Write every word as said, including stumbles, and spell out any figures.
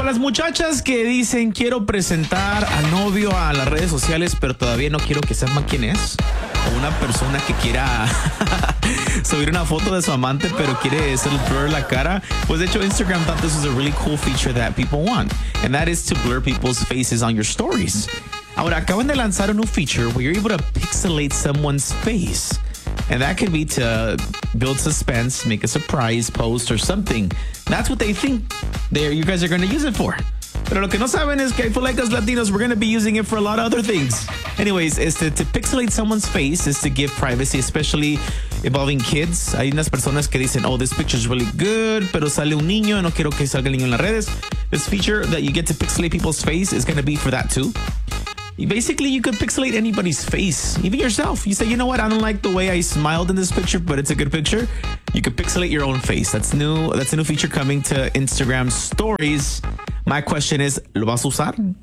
para las muchachas que dicen quiero presentar al novio a las redes sociales, pero todavía no quiero que sepan quién es. O una persona que quiera subir una foto de su amante, pero quiere hacer blur la cara. Pues de hecho, Instagram thought this was a really cool feature that people want. And that is to blur people's faces on your stories. Ahora, acaban de lanzar a new feature where you're able to pixelate someone's face. And that could be to build suspense, make a surprise post or something. That's what they think there you guys are going to use it for. Pero lo que no saben es que I feel like as Latinos, we're going to be using it for a lot of other things. Anyways, is to, to pixelate someone's face is to give privacy, especially involving kids. Hay unas personas que dicen, oh, this picture is really good, pero sale un niño, no quiero que salga el niño en las redes. This feature that you get to pixelate people's face is going to be for that too. Basically, you could pixelate anybody's face, even yourself. You say, you know what, I don't like the way I smiled in this picture, but it's a good picture. You could pixelate your own face. That's new. That's a new feature coming to Instagram stories. My question is, ¿lo vas a usar?